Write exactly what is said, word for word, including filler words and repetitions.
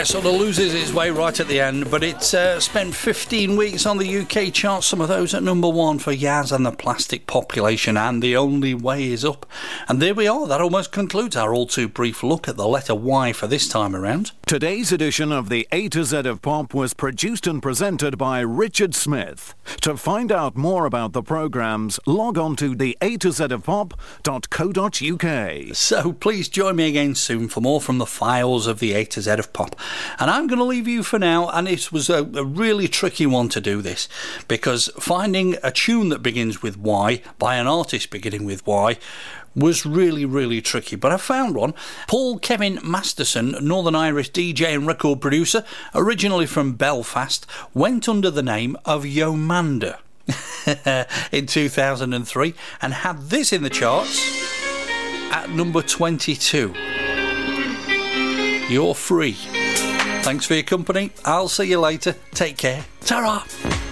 sort of loses its way right at the end, but it uh, spent fifteen weeks on the U K charts, some of those at number one for Yaz and the Plastic Population, and The Only Way Is Up. And there we are, that almost concludes our all too brief look at the letter Y for this time around. Today's edition of the A to Z of Pop was produced and presented by Richard Smith. To find out more about the programmes, log on to the a to z of pop dot co dot u k. So please join me again soon for more from the files of the A to Z of Pop. And I'm going to leave you for now, and it was a, a really tricky one to do this, because finding a tune that begins with Y by an artist beginning with Y was really, really tricky. But I found one. Paul Kevin Masterson, Northern Irish D J and record producer, originally from Belfast, went under the name of Yomanda in two thousand three and had this in the charts at number twenty-two. You're free. Thanks for your company. I'll see you later. Take care. Ta-ra!